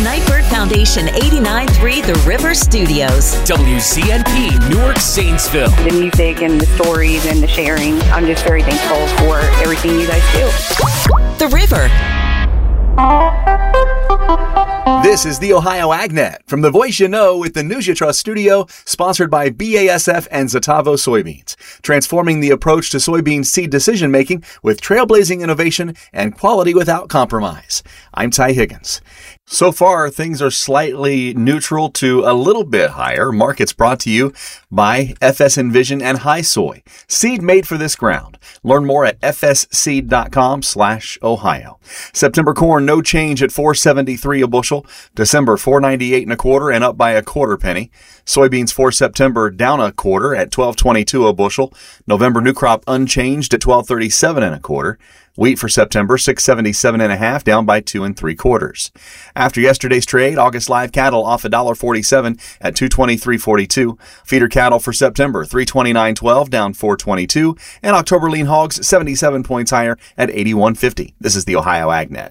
Nightbird Foundation 89.3 The River Studios. WCNP, Newark, Zanesville. The music and the stories and the sharing. I'm just very thankful for everything you guys do. The River. This is the Ohio AgNet from the Voice You Know with the News You Trust studio, sponsored by BASF and Zetavo Soybeans, transforming the approach to soybean seed decision-making with trailblazing innovation and quality without compromise. I'm Ty Higgins. So far, things are slightly neutral to a little bit higher. Markets brought to you by FS Envision and High Soy, seed made for this ground. Learn more at fsseed.com/Ohio. September corn, no change at $4.73 a bushel. December, $4.98 and a quarter and up by a quarter penny. Soybeans for September down a quarter at $12.22 a bushel. November new crop unchanged at $12.37 and a quarter. Wheat for September, $6.77 and a half, down by 2 3/4. After yesterday's trade, August live cattle off $1.47 at $223.42. Feeder cattle for September, $329.12, down $4.22, and October lean hogs 77 points higher at $81.50. This is the Ohio AgNet.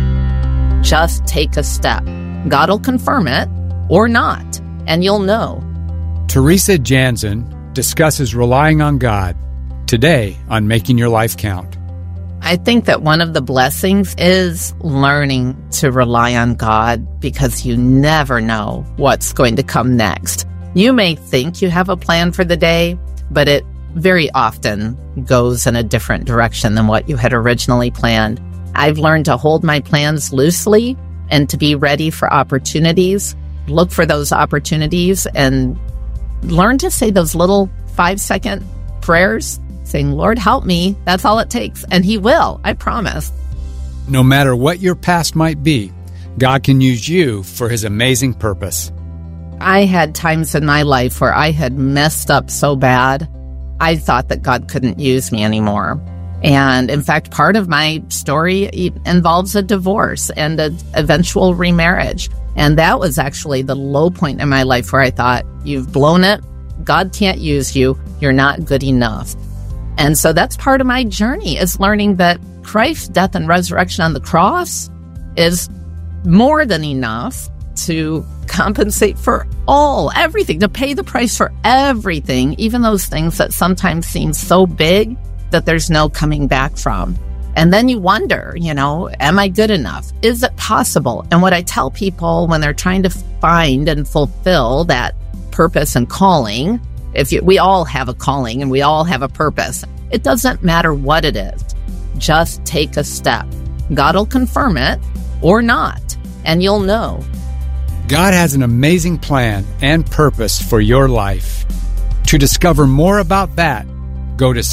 Just take a step. God will confirm it or not, and you'll know. Teresa Jansen discusses relying on God today on Making Your Life Count. I think that one of the blessings is learning to rely on God, because you never know what's going to come next. You may think you have a plan for the day, but it very often goes in a different direction than what you had originally planned. I've learned to hold my plans loosely and to be ready for opportunities. Look for those opportunities and learn to say those little 5-second prayers, saying, Lord, help me. That's all it takes. And He will, I promise. No matter what your past might be, God can use you for His amazing purpose. I had times in my life where I had messed up so bad, I thought that God couldn't use me anymore. And in fact, part of my story involves a divorce and an eventual remarriage. And that was actually the low point in my life where I thought, you've blown it. God can't use you. You're not good enough. And so that's part of my journey, is learning that Christ's death and resurrection on the cross is more than enough to compensate for everything, to pay the price for everything, even those things that sometimes seem so big that there's no coming back from. And then you wonder, am I good enough? Is it possible? And what I tell people when they're trying to find and fulfill that purpose and calling, we all have a calling and we all have a purpose. It doesn't matter what it is. Just take a step. God will confirm it or not, and you'll know. God has an amazing plan and purpose for your life. To discover more about that, go to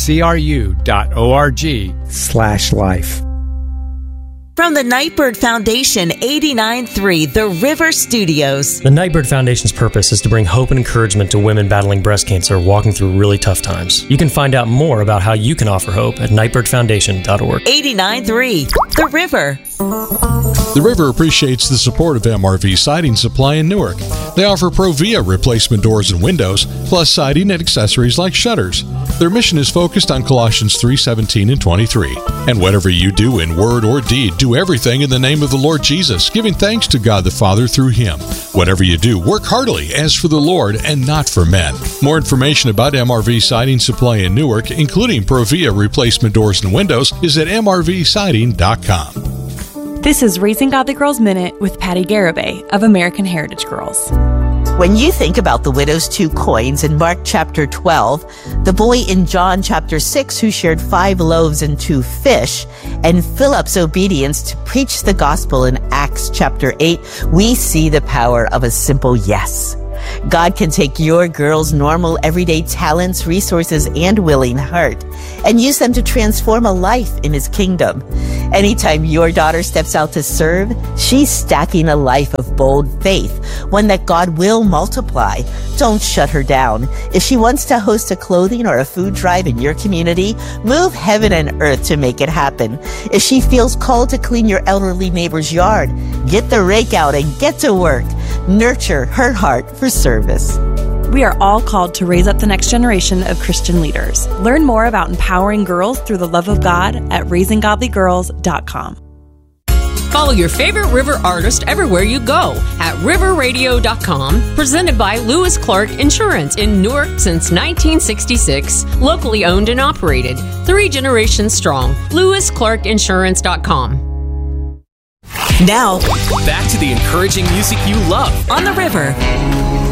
cru.org/life. From the Nightbird Foundation 89.3 The River Studios. The Nightbird Foundation's purpose is to bring hope and encouragement to women battling breast cancer walking through really tough times. You can find out more about how you can offer hope at nightbirdfoundation.org. 89.3 The River. The River appreciates the support of MRV Siding Supply in Newark. They offer Provia replacement doors and windows, plus siding and accessories like shutters. Their mission is focused on Colossians 3:17 and 23. And whatever you do in word or deed, do everything in the name of the Lord Jesus, giving thanks to God the Father through Him. Whatever you do, work heartily as for the Lord and not for men. More information about MRV Siding Supply in Newark, including Provia replacement doors and windows, is at mrvsiding.com. This is Raising Godly Girls Minute with Patty Garibay of American Heritage Girls. When you think about the widow's 2 coins in Mark chapter 12, the boy in John chapter 6 who shared 5 loaves and 2 fish, and Philip's obedience to preach the gospel in Acts chapter 8, we see the power of a simple yes. God can take your girl's normal everyday talents, resources, and willing heart and use them to transform a life in His kingdom. Anytime your daughter steps out to serve, she's stacking a life of bold faith, one that God will multiply. Don't shut her down. If she wants to host a clothing or a food drive in your community, move heaven and earth to make it happen. If she feels called to clean your elderly neighbor's yard, get the rake out and get to work. Nurture her heart for service. We are all called to raise up the next generation of Christian leaders. Learn more about empowering girls through the love of God at raisinggodlygirls.com. Follow your favorite River artist everywhere you go at riverradio.com. Presented by Lewis Clark Insurance in Newark since 1966. Locally owned and operated. 3 generations strong. LewisClarkInsurance.com. Now, back to the encouraging music you love on the River.